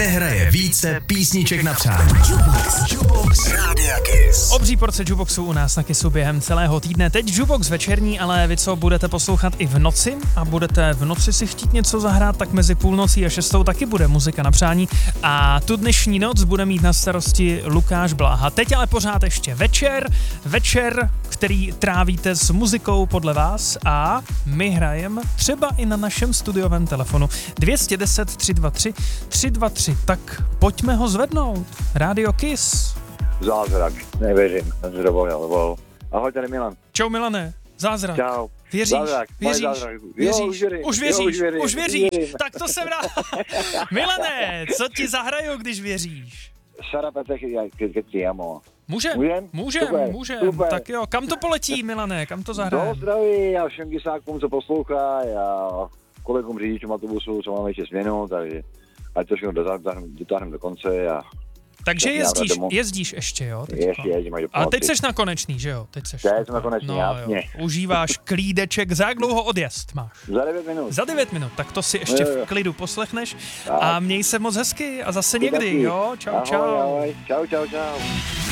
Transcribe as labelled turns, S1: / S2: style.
S1: hraje více písniček na přání. Jukebox Rádia Kiss.
S2: Obří porce Jukeboxu u nás na Kissu během celého týdne. Teď Jukebox večerní, ale vy co budete poslouchat i v noci a budete v noci si chtít něco zahrát, tak mezi půlnocí a 6 taky bude muzika na přání. A tu dnešní noc bude mít na starosti Lukáš Bláha. Teď ale pořád ještě večer, který trávíte s muzikou podle vás a my hrajeme třeba i na našem studiovém telefonu 210 323 323. Tak pojďme ho zvednout. Radio Kiss.
S3: Zázrak, nevěřím, jsem se dovolil. Ahoj, tady Milan.
S2: Čau Milane, zázrak.
S3: Čau.
S2: Věříš?
S3: Zázrak,
S2: Věříš?
S3: zázrak.
S2: Věříš? Už věříš?
S3: Věřím.
S2: Tak to jsem rád. Milane, co ti zahraju, když věříš?
S3: Šarapete, keď ti amo.
S2: Můžem. Tak jo, kam to poletí, Milane, kam to zahrajeme?
S3: Do zdraví a všem kysákům, co poslouchají a kolegům řidičům autobusu, co máme ještě směnu, takže ať to všechno dotáhneme do konce a...
S2: Takže jezdíš ještě, jo?
S3: Jezdím až do
S2: Ale teď seš na konečný, že jo? Teď
S3: jsem na konečný, jasně.
S2: Jo. Užíváš klídeček, za jak dlouho odjezd máš?
S3: Za 9 minut,
S2: tak to si ještě v klidu poslechneš a měj se moc hezky a zase někdy, jo? Čau.
S3: Ahoj. Čau.